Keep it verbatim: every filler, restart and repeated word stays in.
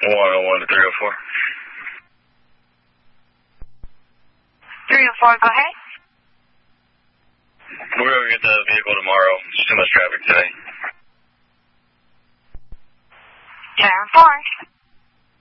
one oh one to three oh four. three oh four, go ahead. We're going to get the vehicle tomorrow. There's too much traffic today. ten four.